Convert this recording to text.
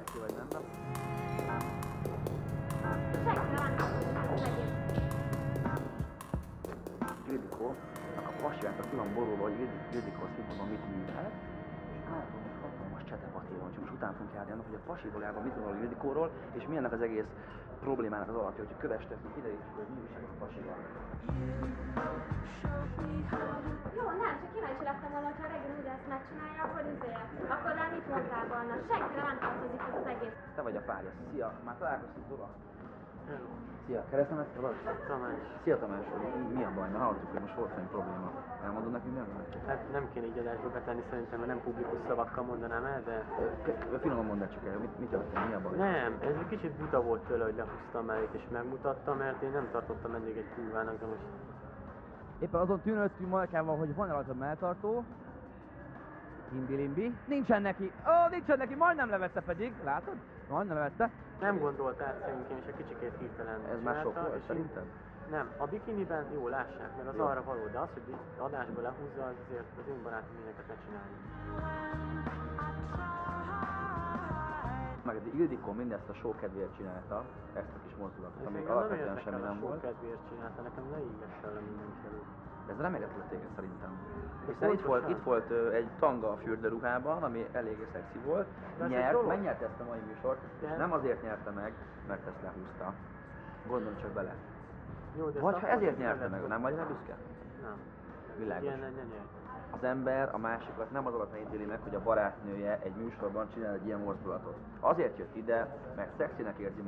szexi vagy, nem? Ildikónak a pasiát a külön borulva, hogy Ildikó színpadon mit művel, és általában most hatalmas csetepati van, csak most után fogunk járni annak, hogy a pasi valójában mit gondol Ildikóról, és mi ennek az egész problémának az alapja, hogy kövestek ide is, hogy mi újság a pasival. Jó, nem, csak kíváncsi lettem volna, hogyha a Regina ugye ezt megcsinálja, akkor rá mit mondtál volna? Senkire nem tartozik ez az egész. Te vagy a párja. Szia, már találkoztunk, Dora? Hello. Szia, keresztemet tudod? Tamás. Szia Tamás, mi a baj? Mert hallottuk, hogy most volt valami probléma. Elmondod nekünk, mi a baj? Hát nem kéne így adásba betenni, szerintem, mert nem publikus szavakkal mondanám el, de... Finoman mondd el csak el, mit történt, mi a baj? Nem, ez egy kicsit buta volt tőle, hogy lehúztam mellét és megmutattam, mert én nem tartottam eddig egy kurvának, de most... Éppen azon tűnődtünk Majkával, hogy van-e rajta melltartó. Himbi-limbi. Nincsen neki! Nincsen neki! Majdnem levette pedig, látod? Majdnem levette. Nem gondolt át szerintem, és egy kicsikét hirtelen Ez már sok csinálta, volt, és szerinted? Nem, a bikiniben jó, lássák, mert az Jó. arra való, de az, hogy adásba lehúzza, az azért az én barátom ilyeneket ne csinálni. Meg Ildikó mindezt a show kedvéért csinálta, ezt a kis mozdulatot, amik Engem nem alapvetően semmi érdekel, nem a volt. kedvéért csinálta, nekem ne égesse le mindenfelé. De ez remélhetőleg téged szerintem. De Hiszen pontosan. itt volt egy tanga a fürdőruhában, ami eléggé szexi volt. De ez egy Nyert, dolog. megnyerte ezt a mai műsort, és De- nem azért nyerte meg, mert ezt lehúzta. Gondolj csak bele. Jó, de Vagy ezt ha akkor ezért is nyerte fel meg, lehet nem vagy rá büszke? Nem. Világos. Ilyen ne nyert. Az ember a másikat nem az alapján ítéli meg, hogy a barátnője egy műsorban csinál egy ilyen mozdulatot. Azért jött ide, mert szexinek érzi